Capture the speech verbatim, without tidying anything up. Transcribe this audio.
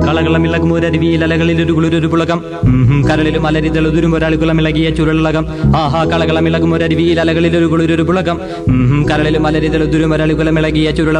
കളകളമിളകും ഒരരുവിയിൽ അലകളിൽ ഒരു കുളിരൊരു പുളകം കരളിലും അലരിതളുതുരും ഒരാളുകളമിളകിയ ചുരുളകം ആഹാ കളകളമിളകും ഒരരുവിയിൽ അലകളിൽ ഒരു കുളിരൊരു പുളകം കരളിലും അലരിതളുതുരും ഒരാളുകളമിളകിയ ചുരുള